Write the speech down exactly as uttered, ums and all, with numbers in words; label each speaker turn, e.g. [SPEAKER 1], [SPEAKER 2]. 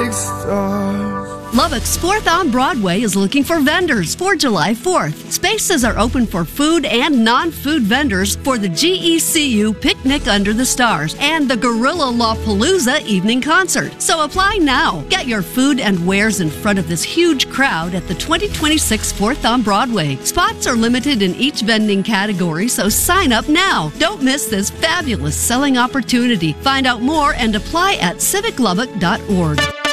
[SPEAKER 1] big stars.
[SPEAKER 2] Lubbock's fourth on Broadway is looking for vendors for July fourth. Spaces are open for food and non-food vendors for the G E C U Picnic Under the Stars and the Gorilla Lawpalooza evening concert. So apply now. Get your food and wares in front of this huge crowd at the twenty twenty-six fourth on Broadway. Spots are limited in each vending category, so sign up now. Don't miss this fabulous selling opportunity. Find out more and apply at civic lubbock dot org.